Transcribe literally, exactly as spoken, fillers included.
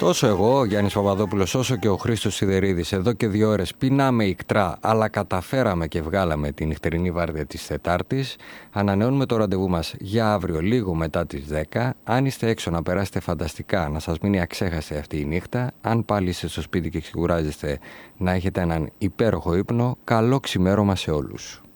Τόσο εγώ, ο Γιάννης Παπαδόπουλος, όσο και ο Χρήστος Σιδερίδης, εδώ και δύο ώρες πεινάμε ικτρά, αλλά καταφέραμε και βγάλαμε τη νυχτερινή βάρδια της Τετάρτης. Ανανεώνουμε το ραντεβού μας για αύριο λίγο μετά τις δέκα. Αν είστε έξω να περάσετε φανταστικά, να σας μείνει αξέχαστη αυτή η νύχτα. Αν πάλι είστε στο σπίτι και ξεκουράζεστε, να έχετε έναν υπέροχο ύπνο. Καλό ξημέρωμα σε όλους.